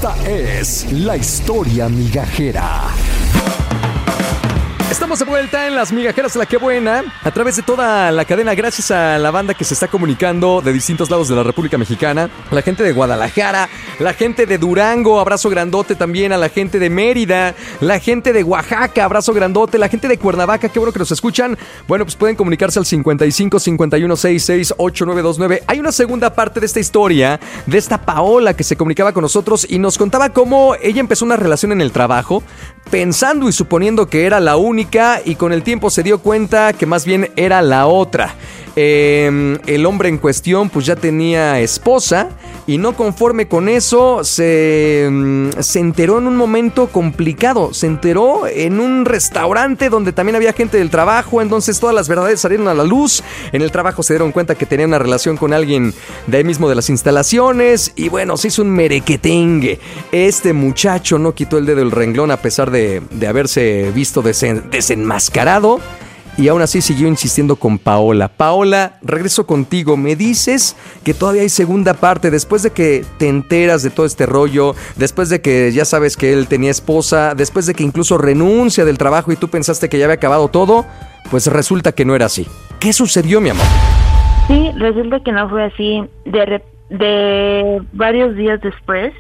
Esta es la historia migajera. Estamos de vuelta en Las Migajeras de la Qué Buena, a través de toda la cadena, gracias a la banda que se está comunicando de distintos lados de la República Mexicana, la gente de Guadalajara, la gente de Durango, abrazo grandote también a la gente de Mérida, la gente de Oaxaca, abrazo grandote, la gente de Cuernavaca, qué bueno que nos escuchan. Bueno, pues pueden comunicarse al 55 51 66 8929. Hay una segunda parte de esta historia, de esta Paola que se comunicaba con nosotros y nos contaba cómo ella empezó una relación en el trabajo, pensando y suponiendo que era la única, y con el tiempo se dio cuenta que más bien era la otra. El hombre en cuestión pues ya tenía esposa y no conforme con eso se enteró en un momento complicado. Se enteró en un restaurante donde también había gente del trabajo, entonces todas las verdades salieron a la luz. En el trabajo se dieron cuenta que tenía una relación con alguien de ahí mismo de las instalaciones y bueno, se hizo un merequetengue. Este muchacho no quitó el dedo del renglón a pesar de haberse visto desenmascarado. Y aún así siguió insistiendo con Paola. Paola, regreso contigo. Me dices que todavía hay segunda parte. Después de que te enteras de todo este rollo, después de que ya sabes que él tenía esposa, después de que incluso renuncia del trabajo y tú pensaste que ya había acabado todo, pues resulta que no era así. ¿Qué sucedió, mi amor? Sí, resulta que no fue así. De varios días después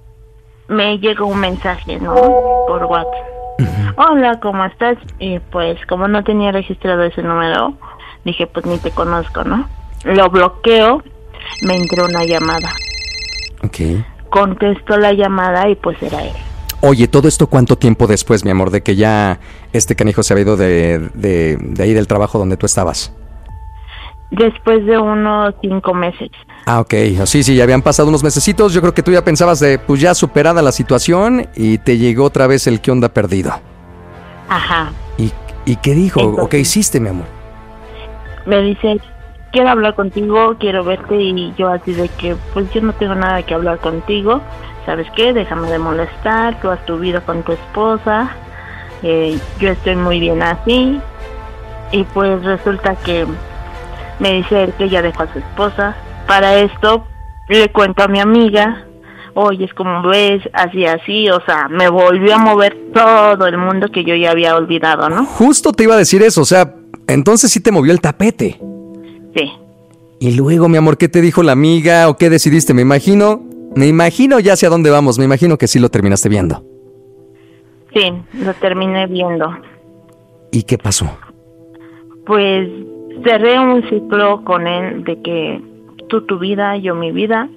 me llegó un mensaje, ¿no? Por WhatsApp. Hola, ¿cómo estás? Y pues como no tenía registrado ese número, dije pues ni te conozco, ¿no? Lo bloqueo, me entró una llamada. Ok. Contestó la llamada y pues era él. Oye, ¿todo esto cuánto tiempo después, mi amor, de que ya este canijo se había ido de ahí del trabajo donde tú estabas? Después de unos 5 meses. Ah, ok. Sí, ya habían pasado unos mesecitos. Yo creo que tú ya pensabas de, pues ya superada la situación y te llegó otra vez el qué onda perdido. Ajá. ¿Y qué dijo? Entonces, ¿O qué hiciste, mi amor? Me dice, quiero hablar contigo, quiero verte, y yo así de que, pues yo no tengo nada que hablar contigo. ¿Sabes qué? Déjame de molestar, tú haz tu vida con tu esposa. Yo estoy muy bien así. Y pues resulta que me dice él que ya dejó a su esposa. Para esto le cuento a mi amiga, oye, es como ves, así, o sea, me volvió a mover todo el mundo que yo ya había olvidado, ¿no? Justo te iba a decir eso, o sea, entonces sí te movió el tapete. Sí. Y luego, mi amor, ¿qué te dijo la amiga o qué decidiste? Me imagino ya hacia dónde vamos, me imagino que sí lo terminaste viendo. Sí, lo terminé viendo. ¿Y qué pasó? Pues cerré un ciclo con él de que tú tu vida, yo mi vida.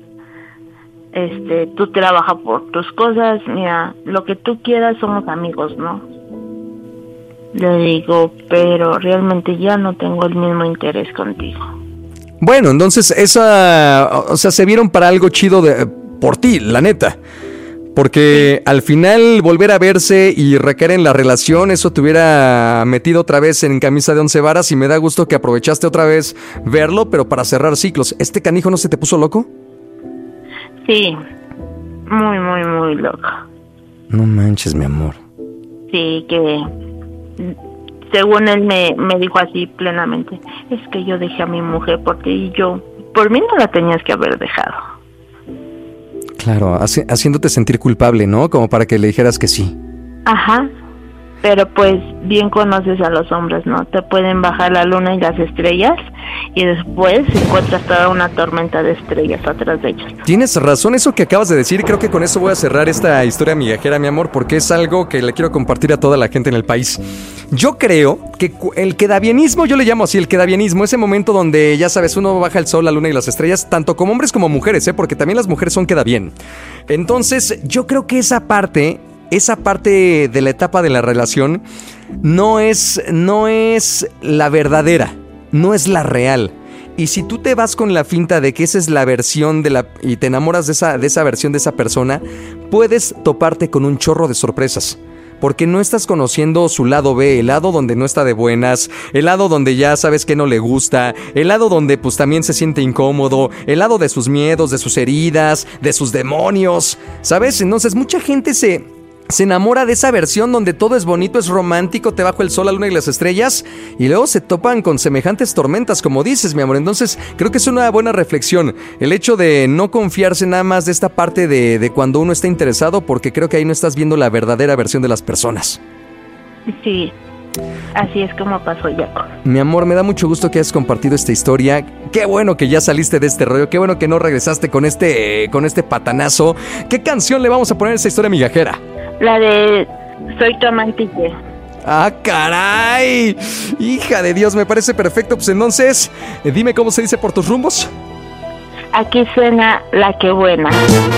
Tú trabajas por tus cosas, mira, lo que tú quieras, somos amigos, ¿no? Le digo, pero realmente ya no tengo el mismo interés contigo. Bueno, entonces se vieron para algo chido por ti, la neta. Porque al final volver a verse y recaer en la relación, eso te hubiera metido otra vez en camisa de 11 varas y me da gusto que aprovechaste otra vez verlo, pero para cerrar ciclos. ¿Este canijo no se te puso loco? Sí, muy, muy, muy loco. No manches, mi amor. Sí, que según él me dijo así plenamente, es que yo dejé a mi mujer por ti y yo, por mí no la tenías que haber dejado. Claro, haciéndote sentir culpable, ¿no? Como para que le dijeras que sí. Ajá, pero pues bien conoces a los hombres, ¿no? Te pueden bajar la luna y las estrellas y después encuentras toda una tormenta de estrellas atrás de ellos. Tienes razón eso que acabas de decir, creo que con eso voy a cerrar esta historia migajera, mi amor, porque es algo que le quiero compartir a toda la gente en el país. Yo creo que el quedabienismo, yo le llamo así el quedabienismo, ese momento donde, ya sabes, uno baja el sol, la luna y las estrellas, tanto como hombres como mujeres, porque también las mujeres son queda bien. Entonces, yo creo que esa parte de la etapa de la relación no es la verdadera, no es la real. Y si tú te vas con la finta de que esa es la versión y te enamoras de esa versión de esa persona, puedes toparte con un chorro de sorpresas. Porque no estás conociendo su lado B, el lado donde no está de buenas, el lado donde ya sabes que no le gusta, el lado donde pues también se siente incómodo, el lado de sus miedos, de sus heridas, de sus demonios, ¿sabes? Entonces mucha gente se enamora de esa versión donde todo es bonito, es romántico, te bajo el sol, la luna y las estrellas, y luego se topan con semejantes tormentas, como dices, mi amor. Entonces, creo que es una buena reflexión el hecho de no confiarse nada más de esta parte de cuando uno está interesado, porque creo que ahí no estás viendo la verdadera versión de las personas. Sí, así es como pasó, Jaco. Mi amor, me da mucho gusto que hayas compartido esta historia. Qué bueno que ya saliste de este rollo, qué bueno que no regresaste con este patanazo. ¿Qué canción le vamos a poner a esta historia migajera? La de Soy tu amante. ¡Ah, caray! Hija de Dios, me parece perfecto. Pues entonces, dime cómo se dice por tus rumbos. Aquí suena La Que Buena.